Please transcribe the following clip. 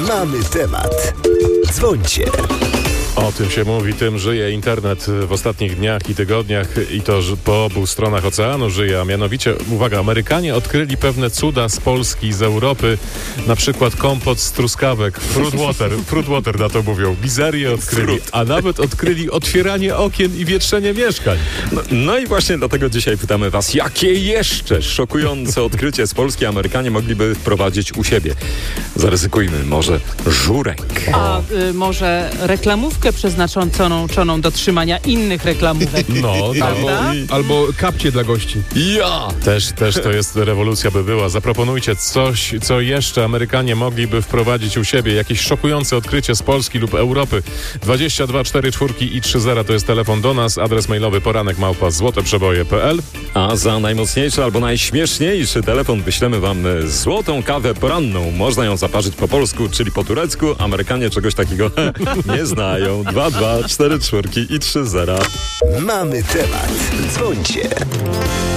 Mamy temat. Dzwońcie. O tym się mówi, tym żyje internet w ostatnich dniach i tygodniach i to po obu stronach oceanu żyje, a mianowicie, uwaga, Amerykanie odkryli pewne cuda z Polski, z Europy, na przykład kompot z truskawek, fruit water na to mówią, bizerię odkryli, a nawet odkryli otwieranie okien i wietrzenie mieszkań. No i właśnie dlatego dzisiaj pytamy was, jakie jeszcze szokujące odkrycie z Polski Amerykanie mogliby wprowadzić u siebie? Zaryzykujmy, może żurek. A może reklamówkę przeznaczoną do trzymania innych reklamówek. No, Albo kapcie dla gości. Ja! Też to jest rewolucja by była. Zaproponujcie coś, co jeszcze Amerykanie mogliby wprowadzić u siebie. Jakieś szokujące odkrycie z Polski lub Europy. 22 44 i 30 to jest telefon do nas. Adres mailowy poranek@złoteprzeboje.pl. A za najmocniejszy albo najśmieszniejszy telefon wyślemy wam złotą kawę poranną. Można ją zaparzyć po polsku, czyli po turecku. Amerykanie czegoś takiego nie znają. 22 44 i 30. Mamy temat. Dzwońcie.